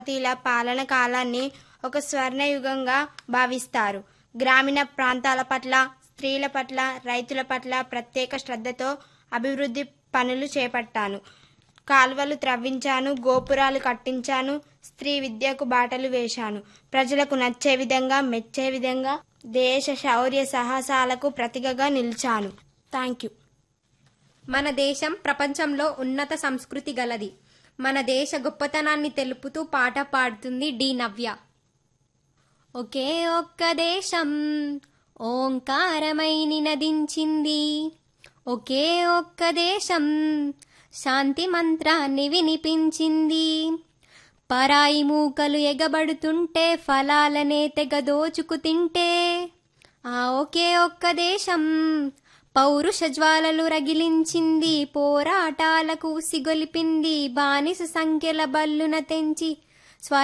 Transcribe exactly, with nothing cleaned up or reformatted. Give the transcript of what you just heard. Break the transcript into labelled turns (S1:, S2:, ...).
S1: భారతీయుల పాలన కాలాన్ని ఒక స్వర్ణయుగంగా భావిస్తారు. గ్రామీణ ప్రాంతాల పట్ల, స్త్రీల పట్ల, రైతుల పట్ల ప్రత్యేక శ్రద్ధతో అభివృద్ధి పనులు చేపట్టాను. కాల్వలు త్రవ్వించాను, గోపురాలు కట్టించాను, స్త్రీ విద్యకు బాటలు వేశాను. ప్రజలకు నచ్చే విధంగా, మెచ్చే విధంగా దేశ శౌర్య సాహసాలకు ప్రతీకగా నిలిచాను. Thank you.
S2: మన దేశం ప్రపంచంలో ఉన్నత సంస్కృతి గలది. మన దేశ గొప్పతనాన్ని తెలుపుతూ పాట పాడుతుంది డి నవ్య. ఒకే ఒక్క దేశం ఓంకారమై నినదించింది, ఒకే ఒక్క దేశం శాంతి మంత్రాన్ని వినిపించింది. పరాయి మూకలు ఎగబడుతుంటే, ఫలాలనే తెగ దోచుకు తింటే, ఆ ఒకే ఒక్క దేశం పౌరుష జ్వాలలు రగిలించింది, పోరాటాలకు సిగొలిపింది, బానిస సంఖ్యల బల్లున తెంచి